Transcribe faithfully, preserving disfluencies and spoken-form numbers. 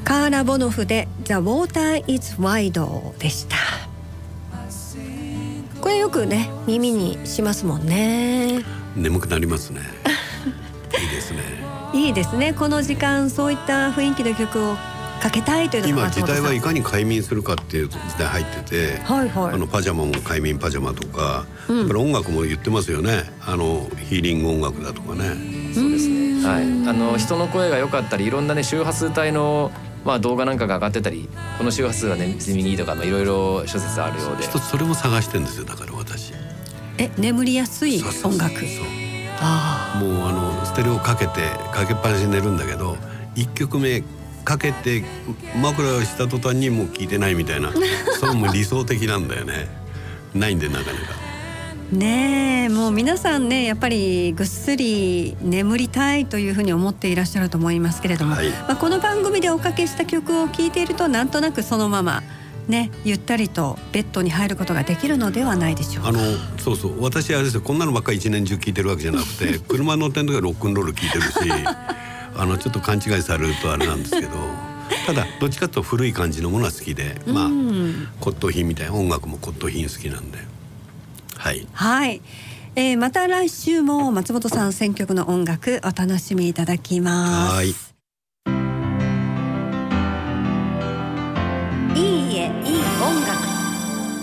カーラ・ボノフで The Water is Wide でした。これよくね耳にしますもんね。 眠くなりますね。いいですね。 いいですね。この時間そういった雰囲気の曲をかけたいというのが今時代はいかに快眠するかっていう時代入ってて、 はいはい、 あのパジャマも快眠パジャマとか、 うん、 やっぱり音楽も言ってますよね。あのヒーリング音楽だとかね。 そうですね、はい、あの人の声が良かったりいろんなね周波数帯の、まあ、動画なんかが上がってたり、この周波数はね睡眠にいいとかいろいろ諸説あるようで、 一つそれも探してるんですよ。だから私え眠りやすい音楽。 そうそうそうそう、あもうあのステレオかけてかけっぱなしに寝るんだけど、いっきょくめかけて枕をした途端にもう聞いてないみたいなそれも理想的なんだよね。ないんでなかなかねえ、もう皆さんねやっぱりぐっすり眠りたいというふうに思っていらっしゃると思いますけれども、はい、まあ、この番組でおかけした曲を聴いているとなんとなくそのままねゆったりとベッドに入ることができるのではないでしょうか。 あのそうそう私あれですよ、こんなのばっかり一年中聴いてるわけじゃなくて車乗ってる時はロックンロール聴いてるしあのちょっと勘違いされるとあれなんですけどただどっちかというと古い感じのものは好きで、まあ骨董品みたいな音楽も骨董品好きなんで、はい、 はい、えー、また来週も松本さん選曲の音楽お楽しみいただきます。 はい。